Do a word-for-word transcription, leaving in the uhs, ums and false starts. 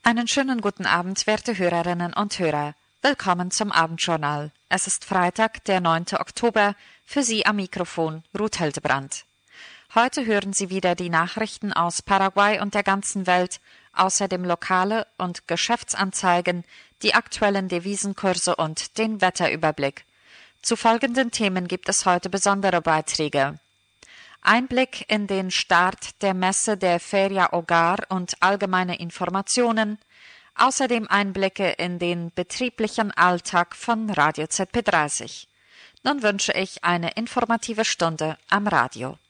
Einen schönen guten Abend, werte Hörerinnen und Hörer. Willkommen zum Abendjournal. Es ist Freitag, der neunte Oktober. Für Sie am Mikrofon Ruth Hildebrand. Heute hören Sie wieder die Nachrichten aus Paraguay und der ganzen Welt, außerdem lokale und Geschäftsanzeigen, die aktuellen Devisenkurse und den Wetterüberblick. Zu folgenden Themen gibt es heute besondere Beiträge. Einblick in den Start der Messe der Feria Hogar und allgemeine Informationen, außerdem Einblicke in den betrieblichen Alltag von Radio Z P dreißig. Nun wünsche ich eine informative Stunde am Radio.